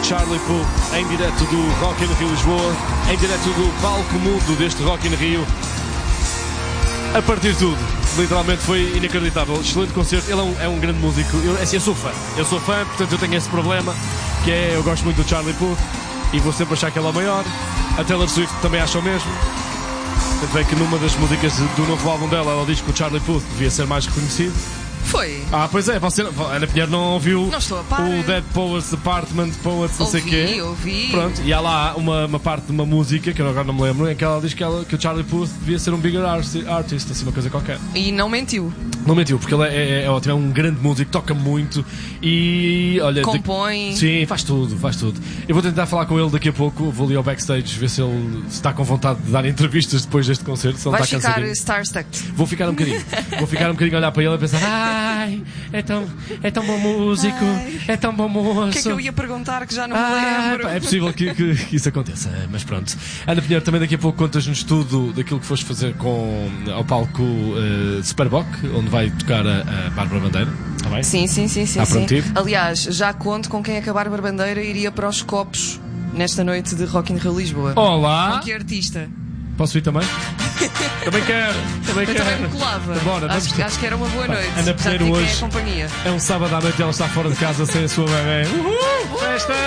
Charlie Puth, em direto do Rock in Rio Lisboa, em direto do palco mudo deste Rock in Rio. A partir de tudo, literalmente foi inacreditável. Excelente concerto, ele é um grande músico. Eu sou fã, portanto eu tenho esse problema, que é, eu gosto muito do Charlie Puth e vou sempre achar que ele é o maior. A Taylor Swift também acha o mesmo. Tanto é que numa das músicas do novo álbum dela, ela diz que o Charlie Puth devia ser mais reconhecido. Foi. Pois é, Ana Pinheiro não ouviu não estou a par. O Dead Poets Apartment Poets, não sei o quê. Ouvi. Pronto, e há lá uma parte de uma música, que eu agora não me lembro, em que ela diz que o Charlie Puth devia ser um bigger artist, assim, uma coisa qualquer. E não mentiu. Não mentiu, porque ele é ótimo, é um grande músico, toca muito e olha. Compõe. Sim, faz tudo. Eu vou tentar falar com ele daqui a pouco, vou ali ao backstage ver se ele está com vontade de dar entrevistas depois deste concerto. Se ele vai está ficar cansadinho. starstruck. Vou ficar um bocadinho a olhar para ele e pensar: ai, é tão bom músico, é tão bom moço. O que é que eu ia perguntar que já não me lembro? É possível que isso aconteça, mas pronto. Ana Pinheiro, também daqui a pouco contas-nos tudo daquilo que foste fazer ao palco Superboc, onde vai tocar a Bárbara Bandeira. Está bem? Sim. Prometido? Aliás, já conto com quem é que a Bárbara Bandeira iria para os copos nesta noite de Rock in Rio Lisboa. Olá! Com que artista? Posso ir também? Também quero! Eu também me colava. Bora, acho que era uma boa noite. Ana Pinheiro hoje é a companhia. é um sábado à noite e ela está fora de casa sem a sua bebê. Uhul! Festa!